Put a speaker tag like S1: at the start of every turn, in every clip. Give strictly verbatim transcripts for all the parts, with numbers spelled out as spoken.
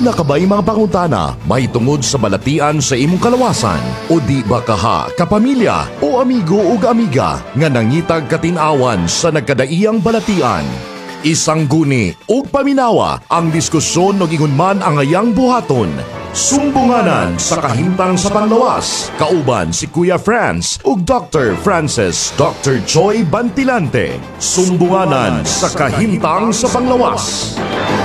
S1: Aduna ka ba'y mga pangutana may tungod sa balatian sa imong kalawasan? O di ba kaha, kapamilya o amigo o amiga nga nangitag katinawan sa nagkadaiyang balatian? Isang guni o paminawa ang diskusyon o gingunman ang ayang buhaton. Sumbunganan sa kahimtang sa panglawas. Kauban si Kuya Franz ug Doctor Francis Doctor Joy Bantilante. Sumbunganan sa kahimtang sa panglawas.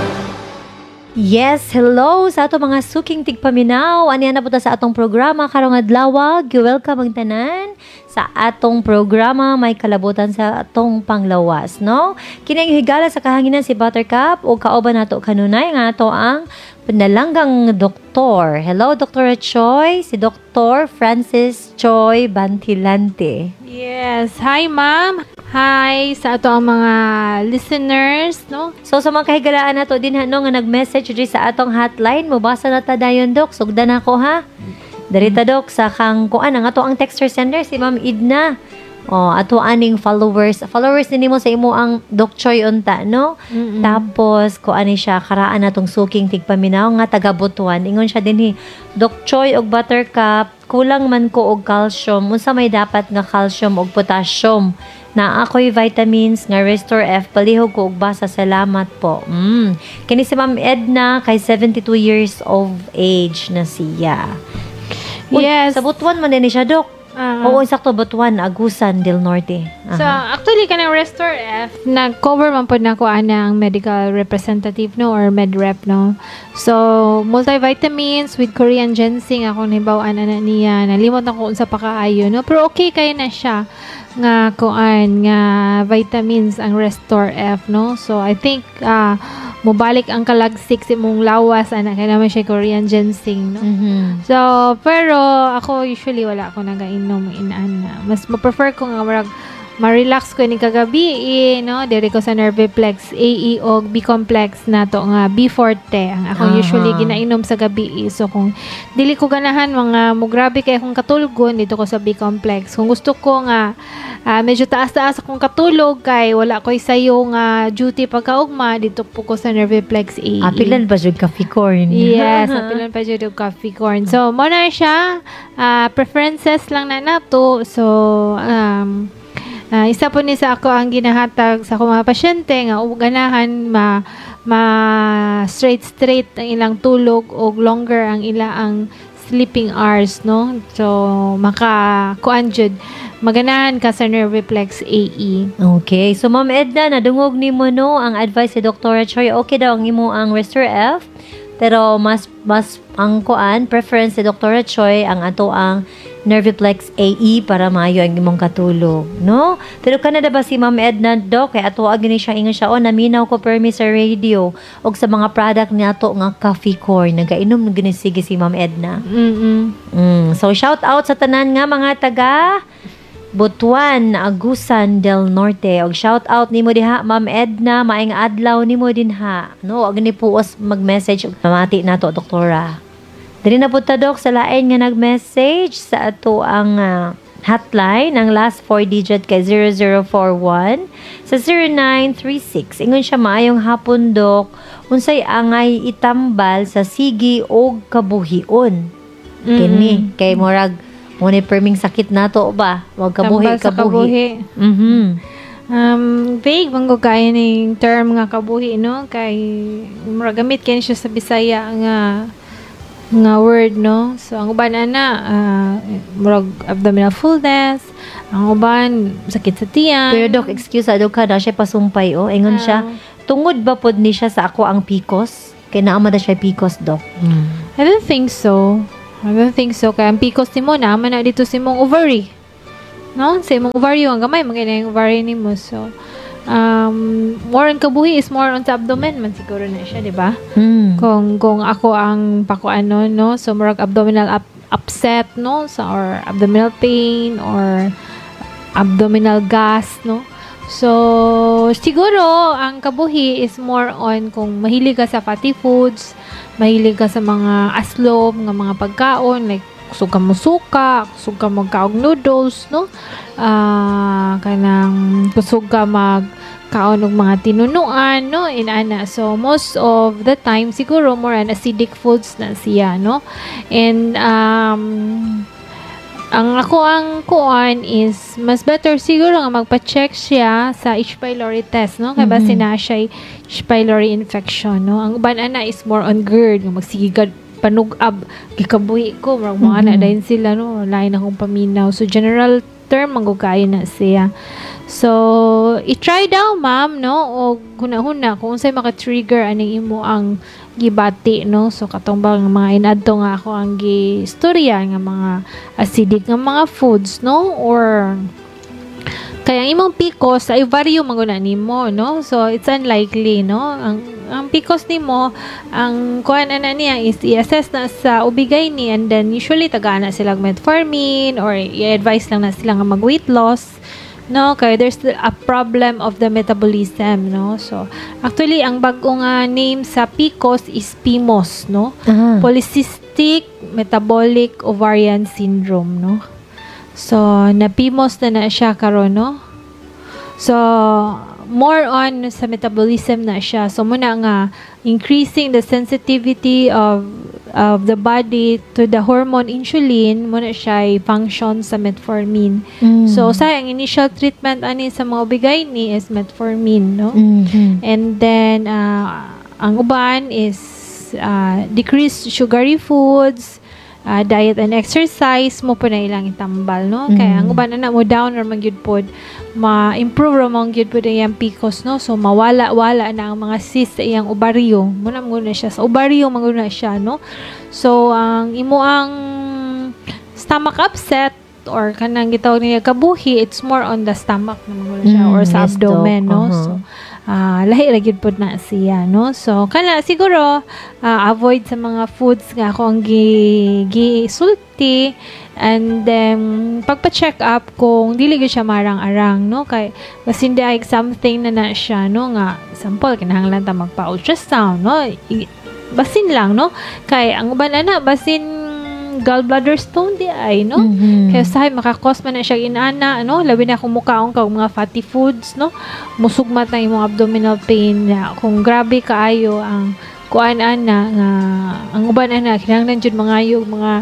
S2: Yes, hello sa ato mga suking tigpaminaw. Aniya na po ta sa atong programa karong adlaw. Welcome ang tanan sa atong programa may kalabutan sa atong panglawas, no? Kini higala sa kahanginan si Buttercup o kauban nato kanunay nga ato ang panalanggang doktor. Hello, Doctor Choi, si Doctor Francis Choi Bantilante.
S3: Yes, hi ma'am. Hi sa ato ang mga listeners, no?
S2: So sa mga kahigalaan nato din no nga nag-message di sa atong hotline, mobasa na ta dayon dok. Sugdan ako ha. Darita dok sa kang kuan ang ato ang texter sender si Ma'am Idna. Oh, ato aning followers. Followers din mo sa imo ang Doc Choi unta, no?
S3: Mm-mm.
S2: Tapos ko ani siya karaan natong suking tigpaminaw nga taga Butuan. Ingon siya dinhi, Doc Choi og Buttercup, kulang man ko og calcium. Unsa may dapat nga calcium og potassium? Na ako'y vitamins nga Restore F, palihog ko og basa, salamat po. Mm. Kini si Ma'am Edna kay seventy-two years of age na siya. Uy,
S3: Yes.
S2: sa Butuan man din siya, Dok.
S3: Ah.
S2: Oo, sakto, Butuan, Agusan del Norte.
S3: So,
S2: Aha.
S3: actually, kanang Restore F, nag-cover man po na ko anang medical representative, no, or med-rep, no. So, multivitamins with Korean ginseng, ako nahibawaan na niya, nalimot na ko unsa pa kaayo, no. Pero okay kayo na siya nga kuan nga vitamins ang Restore F, no. So, I think, ah, uh, mubalik ang kalagsik sa imong lawas, anak, kaya naman siya Korean ginseng, no.
S2: Mhm.
S3: So, pero ako usually wala ako nagainom inaan na. Mas ma-prefer ko nga marag ma-relax ko ni kagabi, eh, no? Diri ko sa Nerviplex, A E o B-complex na to nga B forte. Ang ako
S2: Aha.
S3: usually ginainom sa gabi. Eh. So, kung dili ko ganahan, mga mugrabe kay akong katulgon, dito ko sa B-complex. Kung gusto ko nga, uh, medyo taas-taas akong katulog, kay wala ko'y sayo nga duty pagkaugma, dito po ko sa Nerviplex A E.
S2: Apilan ba jud coffee corn?
S3: Yes, apilan pa dyan yung coffee corn. So, mo na siya, uh, preferences lang na nato. So, um, uh, isa po ni sa ako ang ginahatag sa akong mga pasyente nga ganahan ma, ma straight straight ang ilang tulog o longer ang ila ang sleeping hours, no? So, maka kuan jud maganahan ka sa Nerviplex A E.
S2: Okay. So, Ma'am Edna, nadungog ni mo, no, ang advice si Doctor Choi. Okay daw ang imo ang Restore F. Pero mas mas ang kuan preference si Doctor Choi ang ato ang Nerviplex A E para maayo ang imong katulog, no? Pero kanada ba si Ma'am Edna, Doc, kay ato agni siya ingon siya, oh, naminaw ko permi sa radio og sa mga product ni ato nga coffee corn. Nagainom ng ginisige si Ma'am Edna.
S3: Mm.
S2: Mm. So shout out sa tanan nga mga taga Butuan, Agusan del Norte. Og shout out nimo diha, Ma'am Edna, maayong adlaw nimo din ha. No, og ni puos mag-message og pamati nato, doktora. Dili na po ta, Dok, sa lain nga nag-message sa ato ang uh, hotline. Ang last four digit kay zero zero four one sa zero nine three six. Ingon siya, maayong hapon, Dok. Unsay angay itambal sa sigi o kabuhion.
S3: Mm-hmm.
S2: Kini, kay murag mo ni perming sakit nato ba? Wag kabuhi,
S3: Tambal sa
S2: kabuhi. Mhm.
S3: Um, vague bang kaya ning term nga kabuhi, no? Kay muragamit kay siya sa Bisaya nga nga word, no? So, ang uban ana, uh, murag abdominal fullness, ang uban sakit sa tiyan.
S2: Pero Dok, excuse adto ka na siya pasumpay, oh. Ingon siya, tungod ba pod ni siya sa ako ang P C O S? Kay naama na siya P C O S, Dok. Hmm.
S3: I don't think so. I don't think so. Kaya ang P C O S ni mo, naman na dito si mong ovary. No? Sa imong ovary, ang gamay, mga yung ovary ni mo. So, um, more on kabuhi is more on sa abdomen man siguro na siya, di ba?
S2: Hmm.
S3: Kung kung ako ang pakuano, no? So, murag abdominal up, upset, no? So, or abdominal pain, or abdominal gas, no? So, siguro, ang kabuhi is more on kung mahilig ka sa fatty foods, mahilig ka sa mga aslom, nga mga pagkaon, like kusog ka mo suka, kusog ka magkaog noodles, no? Ah, kanang kusog ka mag kaon og mga tinunuan, no, inana. So most of the time siguro more an acidic foods na siya, no. And um ang ako ang kuan is mas better siguro nga magpa-check siya sa H. pylori test, no, kay base na siya H. pylori infection, no. Ang uban ana is more on GERD, nga magsigigad panugab gikabuhi ko mga mm-hmm. na dayon sila, no, lain akong paminaw. So general term mangugayo na siya. So i-try daw ma'am, no, o hunahuna kung unsay maka-trigger aning imo ang gibati, no. So katong ba nga mga inadto nga ako ang gistorya nga mga acidic nga mga foods, no, or kaya ang imong P C O S ay vario manguna nimo, no. So it's unlikely, no, ang ang P C O S nimo ang kuan ana niya is i-assess na sa ubigay ni, and then usually taga-ana sila metformin or i-advise lang na sila nga mag weight loss, no, kaya there's a problem of the metabolism, no. So actually ang bago nga name sa P C O S is P M O S, no, uh-huh. Polycystic Metabolic Ovarian Syndrome, no. So na P M O S na na siya karon, no. So more on sa metabolism na siya. So muna nga increasing the sensitivity of of the body to the hormone insulin, muna siya function sa metformin. Mm. So sa ang initial treatment ani sa mga bigay ni is metformin, no. Mm-hmm. And then uh, ang uban is uh, decrease sugary foods, uh, diet and exercise mo po na ilang itambal, no. Mm-hmm. Kaya ang uban na mo down or magyud pod ma-improve ra mong gyud pod iyang P C O S, no. So mawala-wala na ang mga cyst sa iyang ovaryo. Muna mo na siya sa ovaryo, maguna siya, no. So ang imo ang stomach upset or kanang gitawag niya kabuhi, it's more on the stomach na maguna siya, mm, or sa
S2: yes,
S3: abdomen, no.
S2: Uh-huh.
S3: So uh, lahi ra gyud pod na siya, no. So kana siguro uh, avoid sa mga foods nga ako ang gi gisulti. And then, pagpa-check up kung dili gyud siya marang-arang, no, kay basin di ay something na na siya, no, nga sample kinahanglan ta magpa-ultrasound, no, I, basin lang, no, kay ang uban ana basin gallbladder stone di ay, no, mm-hmm. kaya sahay makakos man na siya inana, no, labi na kung mukaon kag mga fatty foods, no, musugmat na imong abdominal pain na kung grabe kaayo ang kuan ana nga ang uban ana kinahanglan jud mangayo mga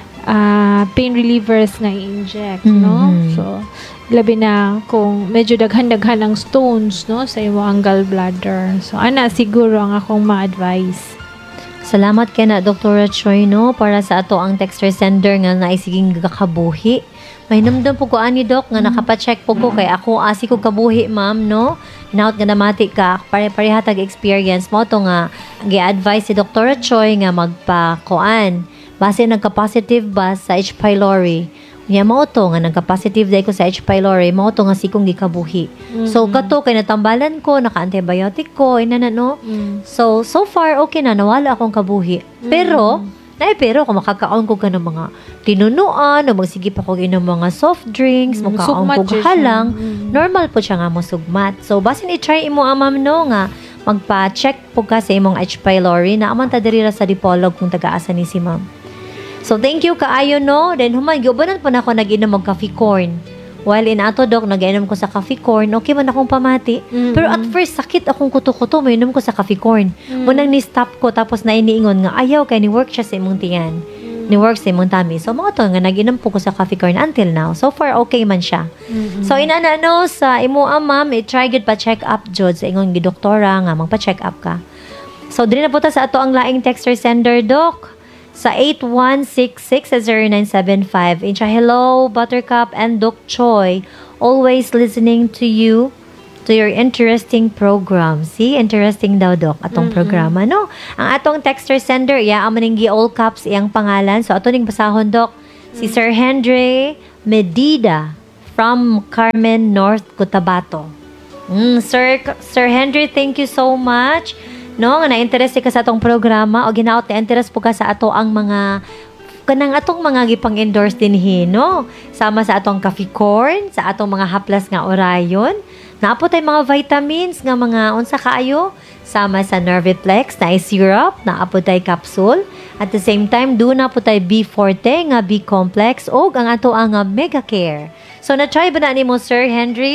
S3: Uh, pain relievers nga i-inject, mm-hmm. no. So labi na kung medyo daghan-daghan ang stones, no, sa imo ang gallbladder. So ana siguro ang akong ma-advise.
S2: Salamat kay na Doktora Choi, no, para sa ato ang texter sender nga naisiging gakabuhi. May namdam po ko ani Dok nga nakapa-check po ko kay ako asi ko kabuhi ma'am, no. Hinaut nga namati ka pare-pareha tag experience mo to nga gi-advise si Doktora Choi nga magpa-kuan base nagka-positive ba sa H. pylori. Nya mao to nga nagka-positive dai ko sa H. pylori, mao to nga sikong gikabuhi. Mm-hmm. So kato kay natambalan ko, naka-antibiotic ko, ina na no. Mm-hmm. So so far okay na, nawala akong kabuhi. Mm-hmm. Pero na pero kung makakaon ko ka ng mga tinunuan o magsige pa ko ng mga soft drinks, mm, makaon ko halang, mm. normal po siya nga mo sugmat. So basin i-try imo amam no nga magpa-check po ka sa imong H. pylori na aman ta diri ra sa Dipolog kung taga-asa ni si ma'am. So, thank you kaayo, no? Then, humay, giubanan po na ako nag-inom mag coffee corn. While in ato, Dok, nag-inom ko sa coffee corn, okay man akong pamati. Mm-hmm. Pero at first, sakit akong kuto-kuto, may inom ko sa coffee corn. Mm-hmm. Munang ni-stop ko, tapos nainiingon nga, ayaw, kaya ni-work siya sa imong tiyan. Mm-hmm. Ni-work sa imong tummy. So, mga to, nga nag-inom po ko sa coffee corn until now. So far, okay man siya. Mm-hmm. So, inana, no, sa imo ama, may try good pa check up, Jod, sa ingon gidoktora nga, magpa-check up ka. So, din na po ta sa ato ang laing texter sender, Dok. Sa eight one six six zero nine seven five. Incha, hello, Buttercup and Doc Choi. Always listening to you, to your interesting program. See, interesting daw, Doc, atong mm-hmm. programa, no? Ang atong texter sender, yeah, amaning gi-all caps iyang pangalan. So, ato ning basahon, Doc. Mm-hmm. Si Sir Henry Medida from Carmen, North Cotabato. Mm, Sir, Sir Henry, thank you so much. No, nga na-interest ka sa atong programa o ginaot na interest po ka sa ato ang mga kanang atong mga gipang-endorse dinhi, no? Sama sa atong coffee corn, sa atong mga haplas nga orayon. Naapot tay mga vitamins nga mga unsa kaayo, sama sa Nerviplex na syrup, naapot tay capsule. At the same time, do na po tay B Forte nga B complex o ang ato ang Mega Care. So na-try ba na nimo Sir Henry?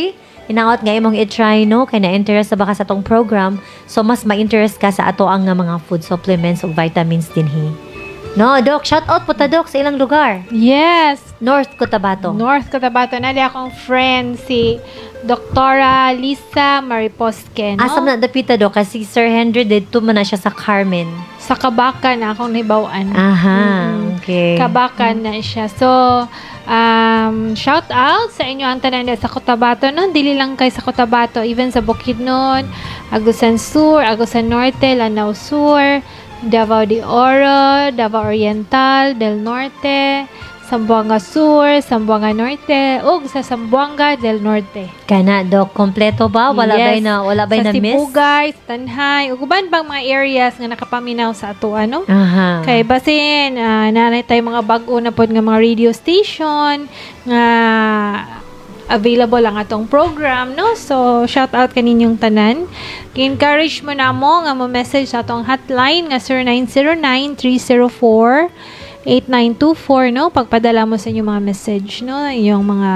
S2: Inaot nga imong i-try, no? Kaya na-interest ba ka sa tong program, so mas ma-interest ka sa ato ang nga mga food supplements o vitamins din hi. No, Doc, shout out po ta, Doc, sa ilang lugar.
S3: Yes.
S2: North Cotabato.
S3: North Cotabato. Nali akong friend, si Doktora Lisa Mariposque, no?
S2: Asam na dapita, Doc, kasi Sir Henry dito man na siya sa Carmen.
S3: Sa Kabakan na akong nibawaan.
S2: Aha,
S3: Mm.
S2: okay.
S3: Kabakan na siya. So, um, shout out sa inyo ang tanan sa Cotabato, no? Dili lang kay sa Cotabato, even sa Bukidnon, Agusan Sur, Agusan Norte, Lanao Sur, Davao de Oro, Davao Oriental, Del Norte, Zamboanga Sur, Zamboanga Norte, ug sa Zamboanga del Norte.
S2: Kana, Doc, kompleto ba? Wala
S3: Yes.
S2: ba'y na, wala ba'y
S3: Sa
S2: na miss?
S3: Sibugay, sa Tanhay, ug uban bang mga areas nga nakapaminaw sa ato, ano?
S2: Aha.
S3: Kay basin, uh, nanay tayo mga bag-o na pod nga mga radio station nga available ang atong program, no? So, shout out kaninyong tanan. Encourage mo na mo nga mo message sa atong hotline nga zero nine zero nine, three zero four, eight nine two four, no? Pagpadala mo sa inyong mga message, no? Inyong mga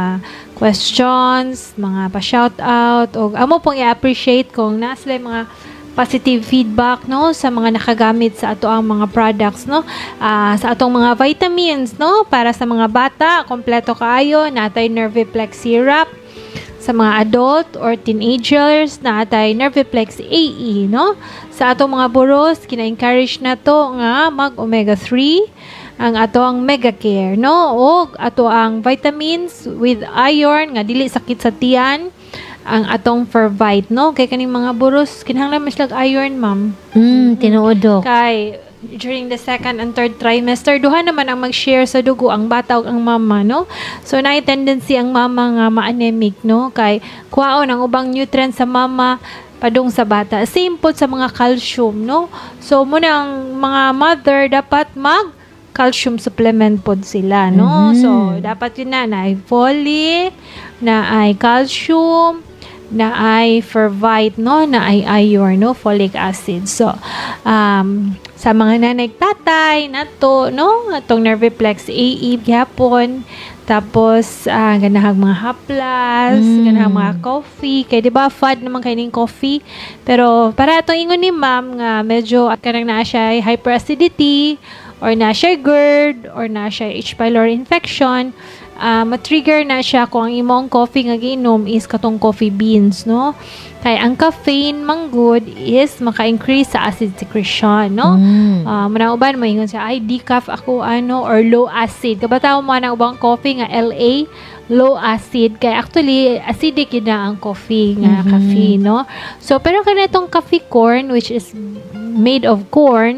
S3: questions, mga pa-shout out, o amo pong i-appreciate kung nasa mga positive feedback, no, sa mga nakagamit sa ato ang mga products, no, uh, sa atong mga vitamins, no, para sa mga bata, kompleto kaayo, natay Nerviplex syrup, sa mga adult or teenagers, natay Nerviplex A E, no, sa atong mga buros, kina-encourage na to nga mag omega three, ang ato ang Mega Care, no, o ato ang vitamins with iron, nga dili sakit sa tiyan, ang atong Fervite, no? Kay kaning mga buros, kinahanglan mas lag iron, ma'am.
S2: Mm, tinuod, Doc.
S3: Kay, during the second and third trimester, duha naman ang mag-share sa dugo, ang bata ug ang mama, no? So, na tendency ang mama nga ma-anemic, no? Kay, kuhaon ang ubang nutrients sa mama, padung sa bata. Same po sa mga calcium, no? So, muna ang mga mother, dapat mag calcium supplement pod sila, no?
S2: Mhm.
S3: So, dapat yun na, na ay folic, na ay calcium, na ay Fervite, no, na ay iron, no, folic acid. So, um, sa mga nanay tatay, nato, no, atong Nerviplex A E, gyapon, tapos, uh, ganahang mga haplas,
S2: Mm.
S3: ganahang mga coffee, kay di ba fad naman kayo ng coffee, pero para itong ingon ni ma'am, nga medyo at kanang na siya ay hyperacidity, or na siya GERD, or na siya H. pylori infection, Uh, matrigger na siya kung ang imong coffee nga giinom is katong coffee beans, no? Kaya ang caffeine manggod is maka-increase sa acid secretion, no?
S2: Mm.
S3: Uh, manang uban maingon siya, ay decaf ako ano, or low acid. Kabataw mo na ubang coffee nga L A, low acid. Kaya actually, acidic yun na ang coffee nga
S2: Mhm.
S3: caffeine, no? So, pero kanitong coffee corn, which is made of corn,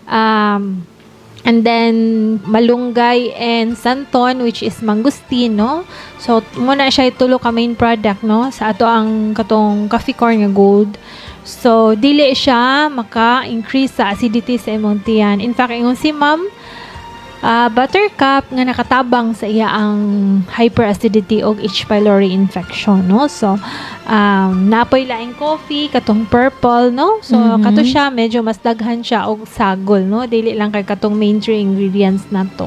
S3: um, and then, malunggay and santon, which is mangustin, no? So, muna siya itulo ka main product, no? Sa ato ang katong coffee corn nga gold. So, dili siya maka-increase sa acidity sa imong tiyan. In fact, ingon si ma'am, uh, buttercup nga nakatabang sa iya ang hyperacidity o H. pylori infection, no? So, um, napoy laing coffee, katong purple, no? So,
S2: Mhm.
S3: kato siya, medyo mas daghan siya og sagol, no? Dili lang kay katong main three ingredients na to.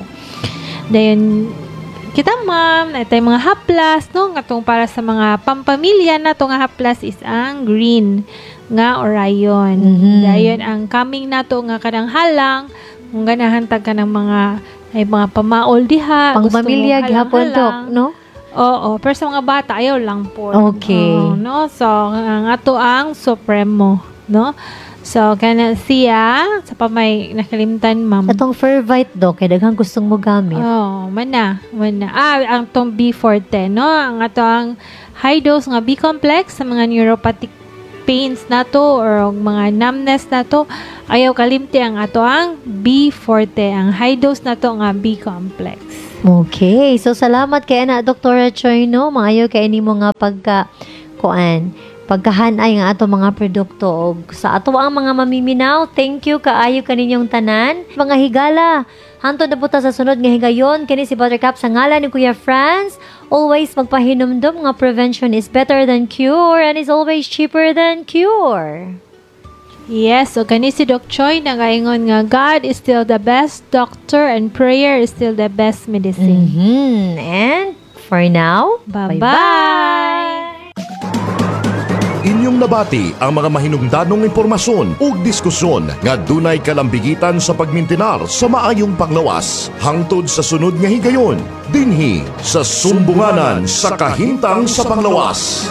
S3: Then, kita ma'am, na itay mga haplas, no? Katong para sa mga pampamilya na to nga haplas is ang green nga Orion.
S2: Mhm.
S3: Dayon ang coming na to nga kanang halang, kung ganahan tag ka ng mga ay mga pamaol diha,
S2: Pang
S3: gusto mo
S2: pamilya, gihapon, Doc,
S3: halang-halang.
S2: no?
S3: Oo, pero sa mga bata, ayaw lang po.
S2: Okay.
S3: Oo, no? So, ang ato ang Supremo, no? So, kana siya, sa pamay nakalimtan, ma'am.
S2: Atong Fervite, Doc, kaya daghang gustong mo gamit.
S3: Oh, mana, mana. Ah, ang tong B forte, no? Ang ato ang high dose nga B-complex sa mga neuropathic pains na to or mga numbness na to, ayaw kalimti ang ato ang B forte, ang high dose na to nga B-complex.
S2: Okay. So, salamat kay na, Doktora Choi, no? Maayo kay ni mo nga pagka, kuan, pagkahanay nga ato mga produkto. Og sa ato ang mga mamiminaw, thank you kaayo kaninyong tanan. Mga higala, hantod na puta sa sunod nga higayon, kini si Buttercup sa ngalan ni Kuya Franz. Always magpahinumdum nga prevention is better than cure and is always cheaper than cure.
S3: Yes, so kani si Doc Choi nagaingon nga God is still the best doctor and prayer is still the best medicine.
S2: Mm-hmm. And for now,
S3: Bye-bye.
S2: bye-bye.
S1: inyong nabati ang mga mahinungdanong impormasyon o diskusyon nga dunay kalambigitan sa pagmintinar sa maayong panglawas. Hangtod sa sunod nga higayon, dinhi sa sumbunganan sa kahintang sa panglawas.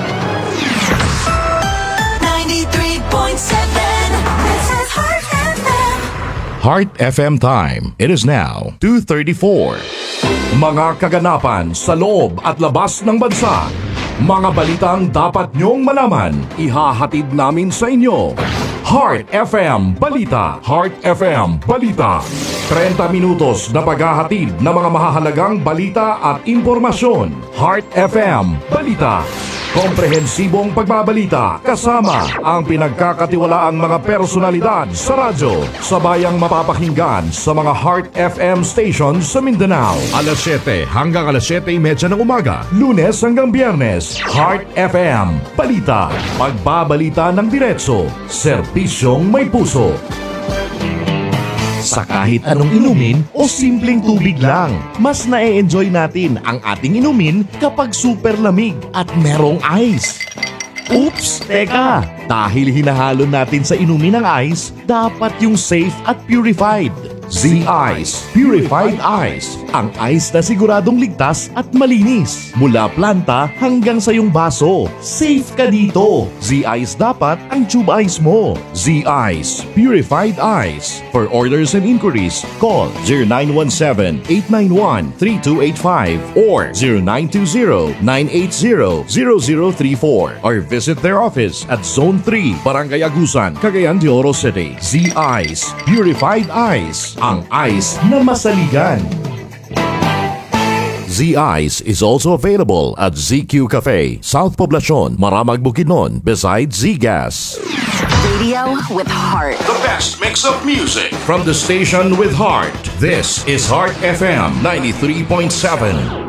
S4: ninety-three point seven, this is Heart F M.
S1: Heart F M time. It is now two thirty-four. Mga kaganapan sa loob at labas ng bansa. Mga balitang dapat nyong malaman, ihahatid namin sa inyo. Heart F M Balita. Heart F M Balita. thirty minutos na paghahatid ng mga mahahalagang balita at impormasyon. Heart F M Balita. Komprehensibong pagbabalita kasama ang pinagkakatiwalaang mga personalidad sa radyo. Sabayang mapapakinggan sa mga Heart F M stations sa Mindanao. alas siyete hanggang alas siyete thirty ng umaga. Lunes hanggang Biyernes. Heart F M Balita. Pagbabalita ng diretso. Serbisyong may puso. Sa kahit anong inumin o simpleng tubig lang, mas na-enjoy natin ang ating inumin kapag super lamig at merong ice. Oops! Teka! Dahil hinahalo natin sa inumin ng ice, dapat yung safe at purified. Z-Ice Purified Ice. Ang ice na siguradong ligtas at malinis. Mula planta hanggang sa iyong baso. Safe ka dito. Z-Ice dapat ang tube ice mo. Z-Ice Purified Ice. For orders and inquiries, call zero nine one seven, eight nine one, three two eight five or zero nine two zero, nine eight zero, zero zero three four or visit their office at Zone three, Barangay Agusan, Cagayan de Oro City. Z-Ice Purified Ice. Ang ice na masaligan. Z-Ice is also available at Z Q Cafe, South Poblacion, Maramag Bukidnon, beside Z-Gas.
S4: Radio with heart.
S1: The best mix of music from the station with heart. This is Heart F M ninety-three point seven.